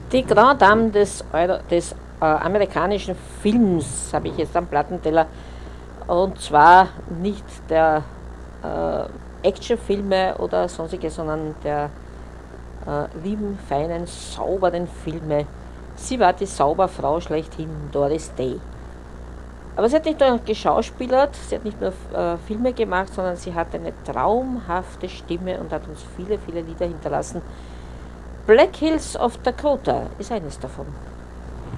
Die Grand Dame des amerikanischen Films habe ich jetzt am Plattenteller. Und zwar nicht der Actionfilme oder sonstige, sondern der lieben, feinen, sauberen Filme. Sie war die Sauberfrau schlechthin, Doris Day. Aber sie hat nicht nur geschauspielert, sie hat nicht nur Filme gemacht, sondern sie hat eine traumhafte Stimme und hat uns viele, viele Lieder hinterlassen. Black Hills of Dakota ist eines davon.